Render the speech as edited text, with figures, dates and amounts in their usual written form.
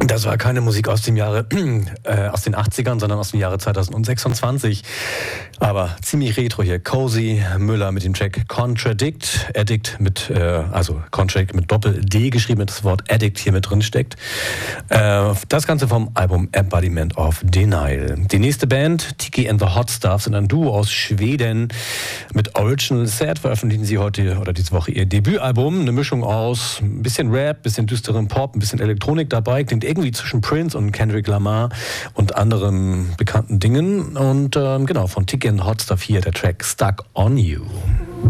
Das war keine Musik aus dem Jahre, aus den 80ern, sondern aus dem Jahre 2026. Aber ziemlich retro hier. Cozy Müller mit dem Track Contradict. Addict mit, also Contradict mit Doppel-D geschrieben, das Wort Addict hier mit drin steckt. Das Ganze vom Album Embodiment of Denial. Die nächste Band, Tiki and the Hot Stuff, sind ein Duo aus Schweden. Mit Original Sad veröffentlichen sie heute oder diese Woche ihr Debütalbum. Eine Mischung aus ein bisschen Rap, ein bisschen düsterem Pop, ein bisschen Elektronik dabei. Klingt irgendwie zwischen Prince und Kendrick Lamar und anderen bekannten Dingen. Und genau, von Tiki and the Hot Stuff hier der Track Stuck on You.